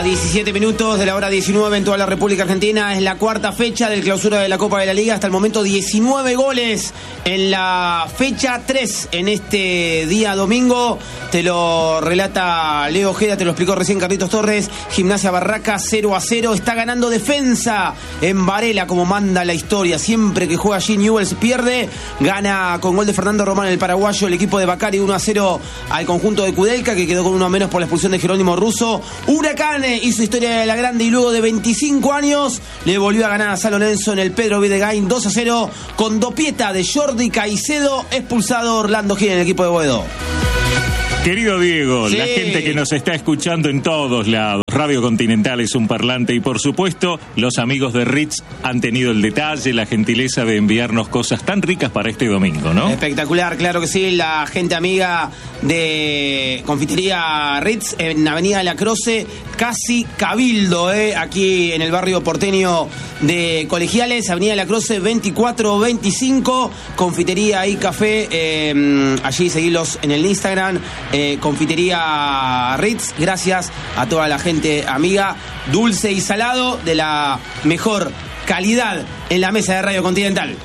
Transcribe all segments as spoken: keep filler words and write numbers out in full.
A diecisiete minutos de la hora diecinueve en toda la República Argentina. Es la cuarta fecha del clausura de la Copa de la Liga. Hasta el momento diecinueve goles en la fecha tres en este día domingo. Te lo relata Leo Ojeda, te lo explicó recién Carlitos Torres. Gimnasia Barraca cero a cero. Está ganando Defensa en Varela, como manda la historia. Siempre que juega allí Newell's pierde. Gana con gol de Fernando Román, el paraguayo, el equipo de Bacari, uno a cero al conjunto de Kudelka, que quedó con uno menos por la expulsión de Jerónimo Russo. Huracán hizo historia de la grande y luego de veinticinco años le volvió a ganar a San Lorenzo en el Pedro Videgain dos a cero con dopieta de Jordi Caicedo, expulsado Orlando Gil en el equipo de Boedo. Querido Diego, sí. La gente que nos está escuchando en todos lados, Radio Continental es un parlante y por supuesto los amigos de Ritz han tenido el detalle, la gentileza de enviarnos cosas tan ricas para este domingo, ¿no? Espectacular, claro que sí, la gente amiga de Confitería Ritz en Avenida La Croce, casi Cabildo, eh, aquí en el barrio porteño de Colegiales, Avenida La Croce veinticuatro veinticinco, Confitería y Café, eh, allí seguilos en el Instagram. Eh, Confitería Ritz, gracias a toda la gente amiga, dulce y salado de la mejor calidad en la mesa de Radio Continental.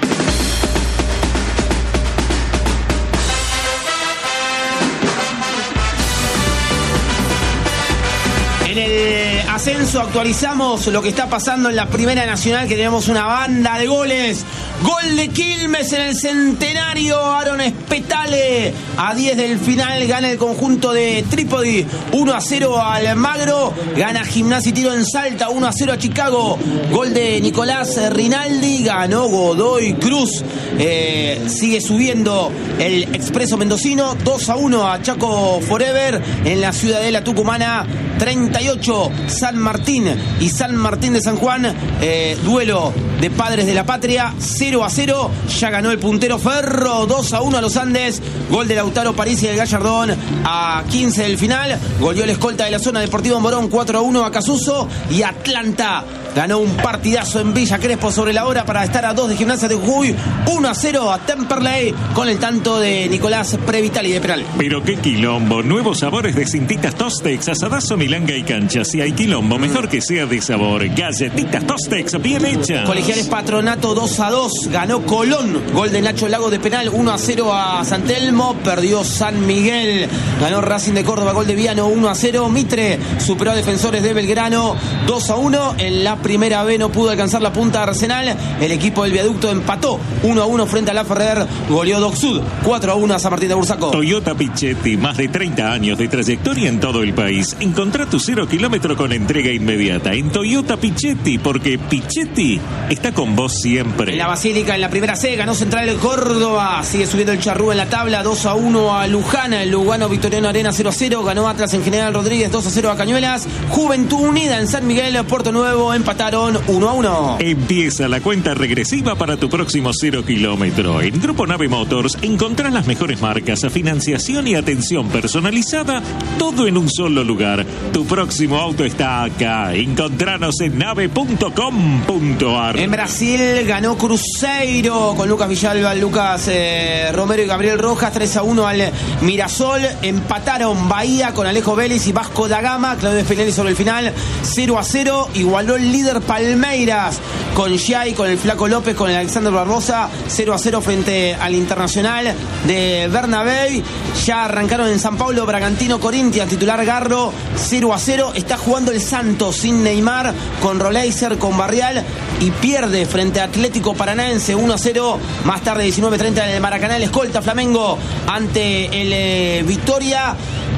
En el ascenso actualizamos lo que está pasando en la Primera Nacional, que tenemos una banda de goles. Gol de Quilmes en el Centenario, Aaron Espetale. A diez del final gana el conjunto de Trípodi, uno a cero al Almagro. Gana Gimnasia y Tiro en Salta, uno a cero a Chicago. Gol de Nicolás Rinaldi, ganó Godoy Cruz. Eh, sigue subiendo el Expreso Mendocino, dos a uno a Chaco Forever. En la Ciudadela Tucumana, treinta y ocho San Martín y San Martín de San Juan. Eh, duelo de padres de la patria, cero a cero. Ya ganó el puntero Ferro, dos a uno a los Andes. Gol de Lautaro París y del Gallardón a quince del final. Goleó el escolta de la zona Deportivo Morón, cuatro a uno a Casuso. Y Atlanta ganó un partidazo en Villa Crespo sobre la hora para estar a dos de Gimnasia de Jujuy, uno a cero a Temperley con el tanto de Nicolás Previtali de penal. Pero qué quilombo, nuevos sabores de cintitas Tostex, asadazo, milanga y cancha. Si hay quilombo, mejor que sea de sabor. Galletitas Tostex, bien hechas. Colegiales Patronato dos a dos, ganó Colón, gol de Nacho Lago de penal, uno a cero a San Telmo. Perdió San Miguel, ganó Racing de Córdoba, gol de Viano, uno a cero. Mitre superó a Defensores de Belgrano, dos a uno. En la Primera B no pudo alcanzar la punta de Arsenal. El equipo del Viaducto empató uno a uno frente a La Ferrer. Goleó Doc Sud cuatro a uno a San Martín de Bursaco. Toyota Pichetti, más de treinta años de trayectoria en todo el país. Encontrá tu cero kilómetro con entrega inmediata en Toyota Pichetti, porque Pichetti está con vos siempre. En la Basílica, en la Primera C, ganó Central de Córdoba. Sigue subiendo el Charrúa en la tabla, dos a uno a Luján. El Lugano Victoriano Arena cero a cero. Ganó Atlas en General Rodríguez, dos a cero a Cañuelas. Juventud Unida en San Miguel, Puerto Nuevo empataron uno a uno. Empieza la cuenta regresiva para tu próximo cero kilómetro. En Grupo Nave Motors encontrás las mejores marcas, financiación y atención personalizada, todo en un solo lugar. Tu próximo auto está acá. Encontranos en nave punto com punto ar. En Brasil ganó Cruzeiro con Lucas Villalba, Lucas eh, Romero y Gabriel Rojas, tres a uno al Mirasol. Empataron Bahía con Alejo Vélez y Vasco da Gama. Claudio Spinelli sobre el final, cero a cero. Igualó el líder Palmeiras con Giai, con el Flaco López, con el Alexander Barbosa, cero a cero frente al Internacional de Bernabéu. Ya arrancaron en San Pablo Bragantino Corinthians, titular Garro, cero a cero. Está jugando el Santos sin Neymar, con Roleiser, con Barrial, y pierde frente a Atlético Paranaense uno a cero. Más tarde, diecinueve treinta en el Maracaná, el escolta Flamengo ante el eh, Victoria.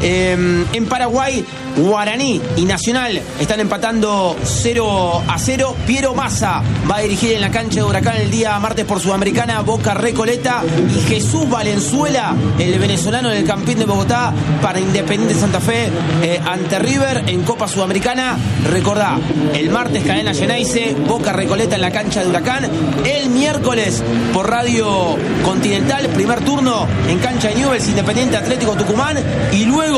Eh, en Paraguay, Guaraní y Nacional están empatando cero a cero. Piero Massa va a dirigir en la cancha de Huracán el día martes por Sudamericana, Boca Recoleta, y Jesús Valenzuela, el venezolano del Campín de Bogotá, para Independiente Santa Fe eh, ante River en Copa Sudamericana. Recordá, el martes cadena Geneise, Boca Recoleta en la cancha de Huracán. El miércoles por Radio Continental, primer turno en cancha de Newell's, Independiente Atlético Tucumán, y luego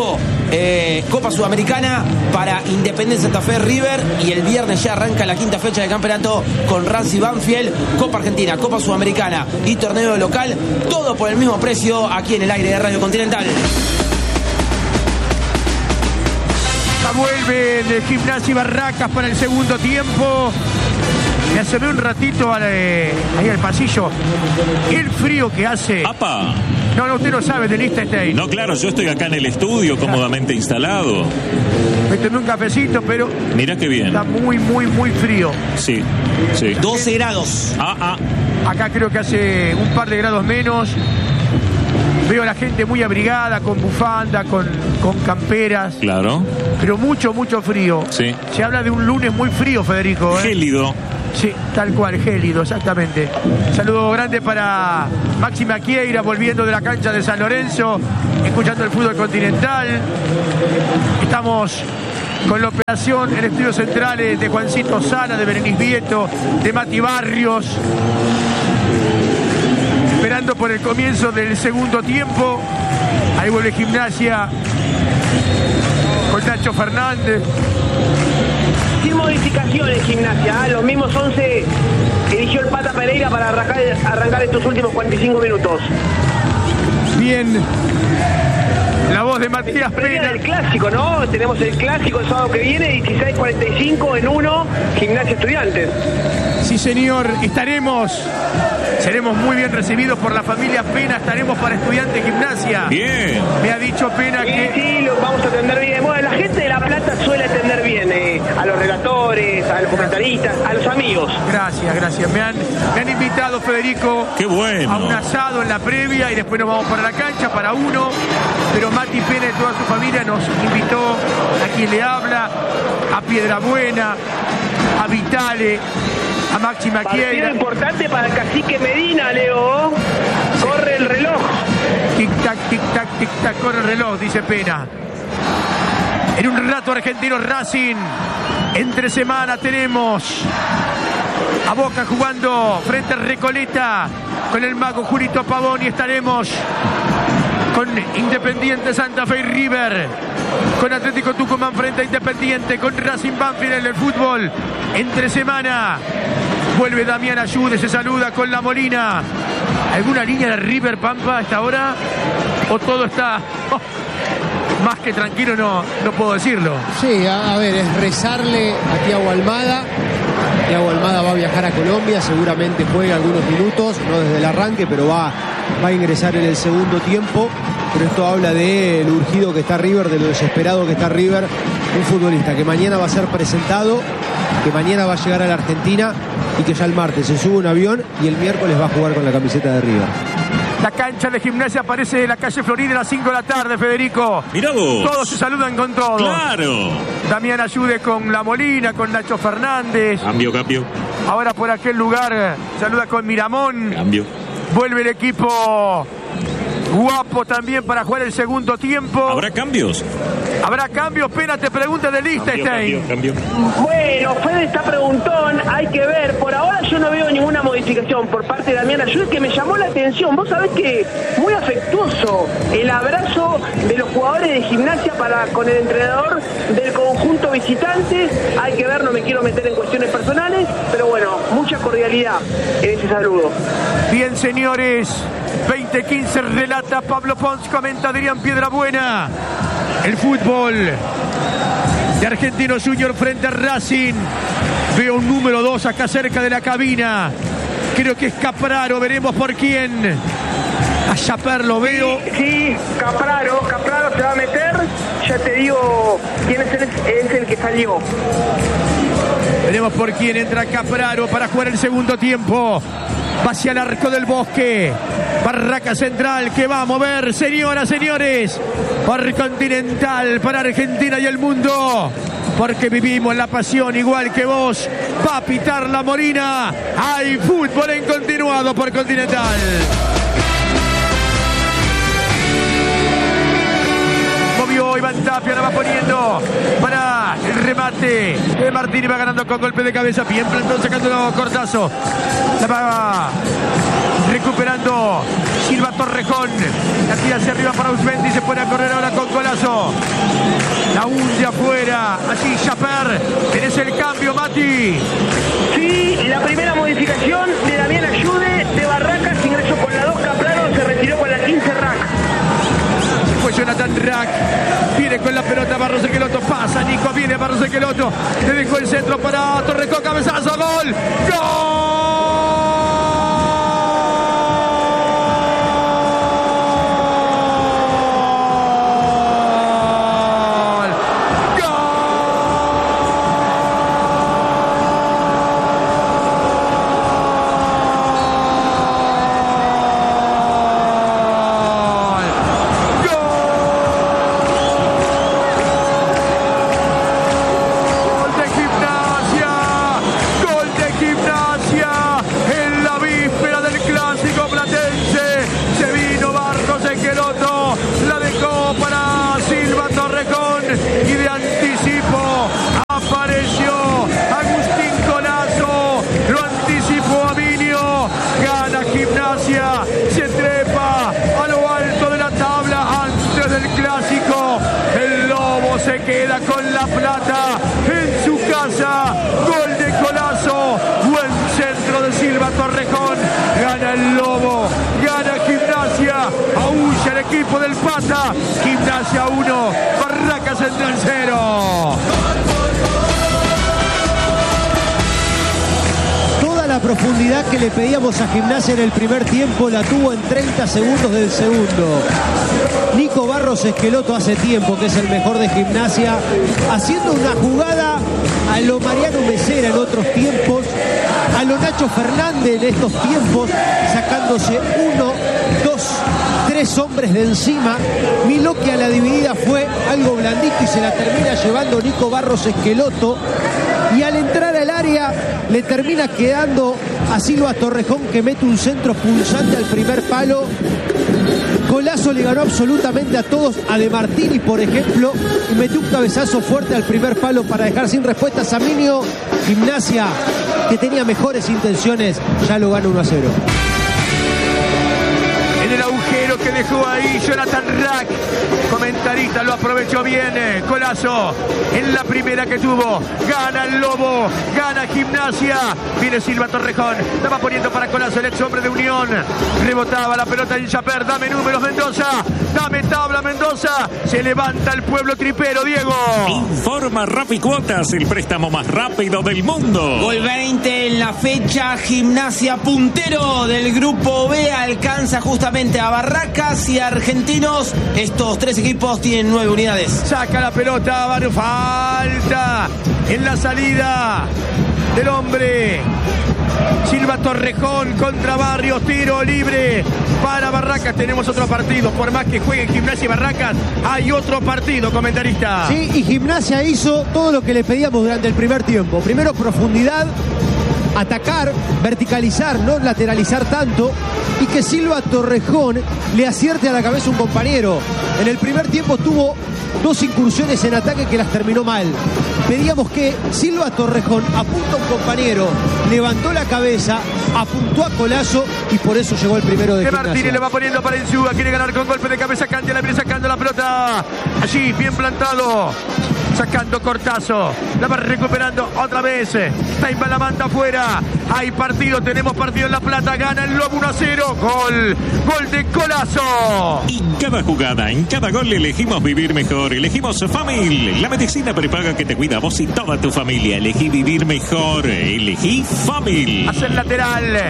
Eh, Copa Sudamericana para Independiente Santa Fe River, y el viernes ya arranca la quinta fecha de campeonato con Racing Banfield. Copa Argentina, Copa Sudamericana y torneo local, todo por el mismo precio aquí en el aire de Radio Continental. Vuelve de Gimnasia y Barracas para el segundo tiempo. Me asomé un ratito a la, ahí al pasillo. El frío que hace. ¡Apa! No, no, usted no sabe de Liechtenstein. No, claro, yo estoy acá en el estudio cómodamente instalado. Me tomé un cafecito, pero mirá qué bien. Está muy, muy, muy frío. Sí, sí. doce grados. Ah, ah. Acá creo que hace un par de grados menos. Veo a la gente muy abrigada, con bufanda, con, con camperas. Claro. Pero mucho, mucho frío. Sí. Se habla de un lunes muy frío, Federico. ¿eh? Gélido. Sí, tal cual, gélido, exactamente. Saludo grande para Máxima Quieira, volviendo de la cancha de San Lorenzo, escuchando el fútbol continental. Estamos con la operación en estudios centrales de Juancito Sala, de Berenice Vieto, de Mati Barrios. Esperando por el comienzo del segundo tiempo. Ahí vuelve Gimnasia con Nacho Fernández. Sin modificaciones Gimnasia, ¿eh? Los mismos once que eligió el Pata Pereira para arrancar, arrancar estos últimos cuarenta y cinco minutos. Bien. La voz de Matías Pena. El clásico, ¿no? Tenemos el clásico el sábado que viene, dieciséis cuarenta y cinco en uno, Gimnasia Estudiantes. Sí, señor, estaremos, seremos muy bien recibidos por la familia Pena, estaremos para Estudiantes Gimnasia. Bien. Me ha dicho Pena sí, que... Sí, lo vamos a atender bien. Bueno, la gente de La Plata suele atender bien, eh, a los relatores, a los comentaristas, a los amigos. Gracias, gracias. Me han, me han invitado, Federico, qué bueno, a un asado en la previa y después nos vamos para la cancha, para uno. Pero Mati Pena y toda su familia nos invitó, a quien le habla, a Piedrabuena, a Vitale, a Máxima Partido Quieira. Importante para el cacique Medina, Leo. Corre el reloj. Tic-tac, tic-tac, tic-tac, corre el reloj, dice Pena. En un rato Argentino Racing. Entre semana tenemos a Boca jugando frente a Recoleta con el mago Julito Pavón y estaremos con Independiente Santa Fe y River, con Atlético Tucumán frente a Independiente, con Racing Banfield en el fútbol. Entre semana vuelve Damián Ayude, se saluda con La Molina. ¿Alguna línea de River, Pampa, a esta hora? ¿O todo está oh, más que tranquilo? No, no puedo decirlo. Sí, a, a ver, es rezarle a Thiago Almada. Thiago Almada va a viajar a Colombia, seguramente juega algunos minutos, no desde el arranque, pero va, va a ingresar en el segundo tiempo. Pero esto habla de lo urgido que está River, de lo desesperado que está River. Un futbolista que mañana va a ser presentado, que mañana va a llegar a la Argentina y que ya el martes se sube un avión y el miércoles va a jugar con la camiseta de River. La cancha de Gimnasia aparece en la calle Florida a las cinco de la tarde, Federico. Mirá vos. Todos se saludan con todos. Claro. Damián Ayude con La Molina, con Nacho Fernández. Cambio, cambio. Ahora por aquel lugar saluda con Miramón. Cambio. Vuelve el equipo guapo también para jugar el segundo tiempo. ¿Habrá cambios? ¿Habrá cambios? Pena te pregunta de Liechtenstein. Cambio, cambio, cambio. Bueno, Fede está preguntón, hay que ver. Por ahora yo no veo ninguna modificación por parte de Damián Ayude, que me llamó la atención. Vos sabés que muy afectuoso el abrazo de los jugadores de Gimnasia para con el entrenador del conjunto visitante. Hay que ver, no me quiero meter en cuestiones personales, pero bueno, mucha cordialidad en ese saludo. Bien, señores, veinte quince relata Pablo Pons, comenta Adrián Piedrabuena. El fútbol de Argentino Junior frente a Racing. Veo un número dos acá cerca de la cabina. Creo que es Capraro, veremos por quién. A Chaper lo veo. Sí, sí, Capraro, Capraro se va a meter. Ya te digo quién es el, es el que salió. Veremos por quién entra Capraro para jugar el segundo tiempo. Va hacia el arco del Bosque. Barraca Central que va a mover, señoras, señores, por Continental, para Argentina y el mundo. Porque vivimos la pasión igual que vos. Va a pitar La Molina. Hay fútbol en continuado por Continental. Movió Iván Tapia, la va poniendo para el remate de Martínez, va ganando con golpe de cabeza. Bien plantón, sacándolo Cortazo. La va recuperando Silva Torrejón. La tira hacia arriba para Usmendi. Se pone a correr ahora con Golazo. La hunde afuera. Así Chaper. Tenés el cambio, Mati. Sí, la primera modificación de Damián Ayude de Barracas. Ingresó con la dos Capraro. Se retiró con la quince Rack. Se fue Jonathan Rack. Viene Viene con la pelota Barros Esqueloto. Pasa Nico. Viene Barros Esqueloto. Le dejó el centro para Torrejón. Cabezazo. Gol. ¡Gol! Queda con la plata en su casa. Gol de Colazo. Buen centro de Silva Torrejón. Gana el Lobo. Gana Gimnasia. Aúlla el equipo del Pata. Gimnasia uno. Barracas Central cero. Toda la profundidad que le pedíamos a Gimnasia en el primer tiempo la tuvo en treinta segundos del segundo. Nico Barros Esqueloto hace tiempo que es el mejor de Gimnasia, haciendo una jugada a lo Mariano Mesera en otros tiempos, a lo Nacho Fernández en estos tiempos, sacándose uno, dos, tres hombres de encima. Miró que a la dividida fue algo blandito y se la termina llevando Nico Barros Esqueloto. Y al entrar al área le termina quedando a Silva Torrejón, que mete un centro pulsante al primer palo. Colazo le ganó absolutamente a todos, a De Martini por ejemplo, y metió un cabezazo fuerte al primer palo para dejar sin respuesta a Saminio. Gimnasia, que tenía mejores intenciones, ya lo gana uno a cero. En el agujero que dejó ahí Jonathan Rack, comentarista, lo aprovechó bien. Colazo en la primera que tuvo. Gana el Lobo, gana Gimnasia. Viene Silva Torrejón, la va poniendo para Colazo, el ex hombre de Unión. Rebotaba la pelota en Chaper. Dame números, Mendoza. Dame tabla, Mendoza. Se levanta el pueblo tripero, Diego. Informa Rappi Cuotas, el préstamo más rápido del mundo. Gol veinte en la fecha. Gimnasia puntero del grupo B. Alcanza justamente a Barracas y a Argentinos. Estos tres equipos tienen nueve unidades. Saca la pelota, Barrio. Falta en la salida del hombre Silva Torrejón contra Barrios. Tiro libre para Barracas. Tenemos otro partido. Por más que jueguen Gimnasia y Barracas, hay otro partido, comentarista. Sí, y Gimnasia hizo todo lo que le pedíamos durante el primer tiempo. Primero, profundidad, atacar, verticalizar, no lateralizar tanto, y que Silva Torrejón le acierte a la cabeza un compañero. En el primer tiempo tuvo dos incursiones en ataque que las terminó mal. Pedíamos que Silva Torrejón apunta a un compañero, levantó la cabeza, apuntó a Colazo y por eso llegó el primero de, de Gimnasia. Martínez le va poniendo para Insúa, quiere ganar con golpe de cabeza. Candia la viene sacando la pelota. Allí, bien plantado. Sacando Cortazo, la va recuperando otra vez. Taimba la manda afuera. Hay partido, tenemos partido en La Plata. Gana el Lobo uno a cero. Gol, gol de Colazo. Y en cada jugada, en cada gol elegimos vivir mejor. Elegimos Famil, la medicina prepaga que te cuida a vos y toda tu familia. Elegí vivir mejor. Elegí Famil. Hace el lateral.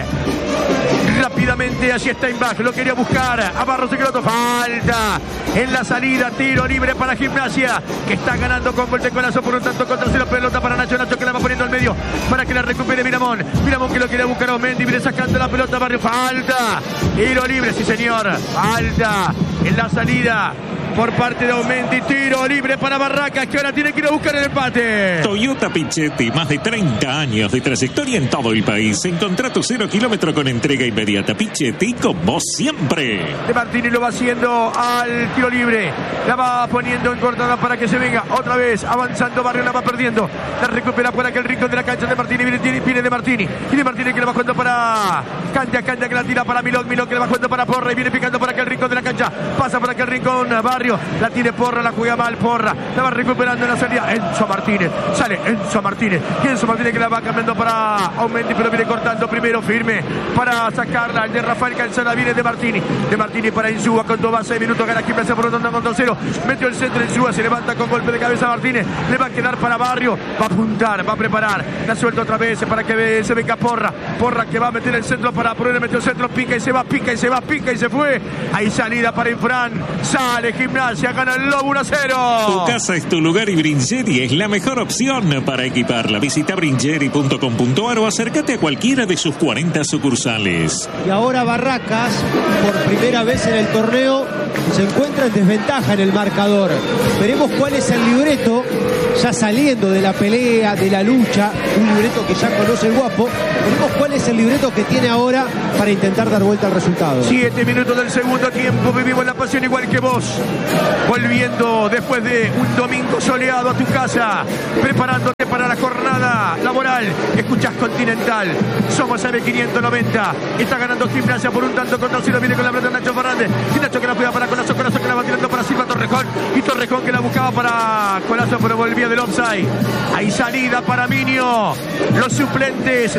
Rápidamente, allí está Steinbach, lo quería buscar a Barros Esqueloto. Falta en la salida, tiro libre para Gimnasia, que está ganando con gol de Colazo por un tanto contra cero. Pelota para Nacho, Nacho que la va poniendo al medio para que la recupere Miramón. Miramón que lo quería buscar a Mendy, viene sacando la pelota Barrio. Falta, tiro libre, sí señor. Falta en la salida por parte de Aumenti. Tiro libre para Barracas, que ahora tiene que ir a buscar el empate. Toyota Pichetti, más de treinta años de trayectoria en todo el país. Encontrá tu cero kilómetro con entrega inmediata. Pichetti, con vos siempre. De Martini lo va haciendo al tiro libre. La va poniendo en cortada para que se venga otra vez. Avanzando Barrio, la va perdiendo. La recupera por aquel rincón de la cancha de Martini. Viene, viene de Martini. Y de Martini que la va jugando para Candia. Candia que la tira para Milón. Milón que la va jugando para Porra. Y viene picando por aquel rincón de la cancha. Pasa por aquel rincón. Barrio Barrio, la tiene Porra, la juega mal Porra, la va recuperando en la salida Enzo Martínez, sale Enzo Martínez, y Enzo Martínez que la va cambiando para Aumendi, pero viene cortando primero firme para sacarla, el de Rafael Calzada viene de Martini, de Martini para Insúa con dos a seis minutos, gana Gimnasia por Rotonda con dos cero, metió el centro Insúa, se levanta con golpe de cabeza Martínez, le va a quedar para Barrio, va a apuntar, va a preparar, la suelta otra vez para que se venga Porra, Porra que va a meter el centro para Prueba, metió el centro, pica y se va, pica y se va, pica y se fue, ahí salida para Infran, sale Gimnasia, gana el Lobo uno a cero. Tu casa es tu lugar y Bringeri es la mejor opción para equiparla. Visita bringeri punto com punto ar o acércate a cualquiera de sus cuarenta sucursales. Y ahora Barracas, por primera vez en el torneo, se encuentra en desventaja en el marcador. Veremos cuál es el libreto, ya saliendo de la pelea, de la lucha, un libreto que ya conoce el Guapo. Veremos cuál es el libreto que tiene ahora para intentar dar vuelta al resultado. Siete minutos del segundo tiempo, vivimos la pasión igual que vos. Volviendo después de un domingo soleado a tu casa, preparándote para la jornada laboral. Escuchás Continental, somos A M quinientos noventa. Está ganando Gimnasia por un tanto con dos y lo viene con la pelota Nacho Fernández. Y Nacho que la juega para Colazo, Colazo que la va tirando para Silva Torrejón. Y Torrejón que la buscaba para Colazo, pero volvía del offside. Hay salida para Minio. Los suplentes